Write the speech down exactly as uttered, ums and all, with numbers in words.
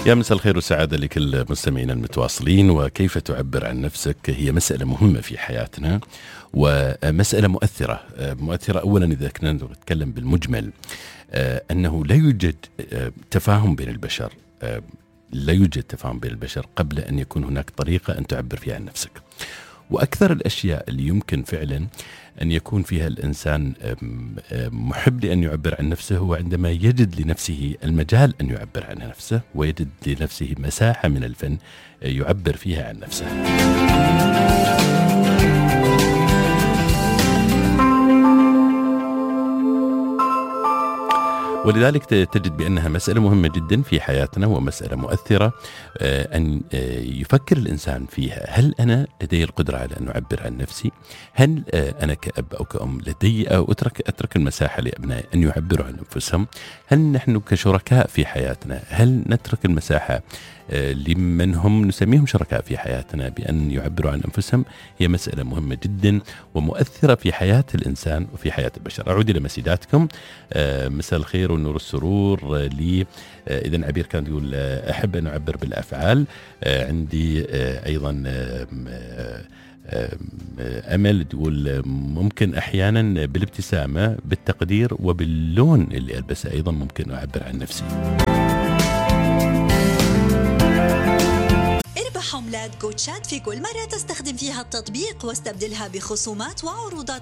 يا مساء الخير والسعادة لكل مستمعينا المتواصلين. وكيف تعبر عن نفسك هي مسألة مهمة في حياتنا ومسألة مؤثرة مؤثرة أولا إذا كنا نتكلم بالمجمل أنه لا يوجد تفاهم بين البشر لا يوجد تفاهم بين البشر قبل أن يكون هناك طريقة أن تعبر فيها عن نفسك. وأكثر الأشياء اللي يمكن فعلا أن يكون فيها الإنسان محب لأن يعبر عن نفسه هو عندما يجد لنفسه المجال أن يعبر عن نفسه ويجد لنفسه مساحة من الفن يعبر فيها عن نفسه. ولذلك تجد بأنها مسألة مهمة جدا في حياتنا ومسألة مؤثرة أن يفكر الإنسان فيها. هل أنا لدي القدرة على أن أعبر عن نفسي؟ هل أنا كأب أو كأم لدي أو أترك, أترك المساحة لأبنائي أن يعبروا عن أنفسهم؟ هل نحن كشركاء في حياتنا هل نترك المساحة لمن هم نسميهم شركاء في حياتنا بأن يعبروا عن أنفسهم؟ هي مسألة مهمة جدا ومؤثرة في حياة الإنسان وفي حياة البشر. أعود إلى مسيداتكم. مساء الخير والنور والسرور لي. إذن عبير كان يقول أحب أن أعبر بالأفعال. عندي أيضا أمل تقول ممكن أحيانا بالابتسامة بالتقدير وباللون اللي ألبسه أيضا ممكن أعبر عن نفسي. اربح عملات جوتشات في كل مرة تستخدم فيها التطبيق واستبدلها بخصومات وعروضات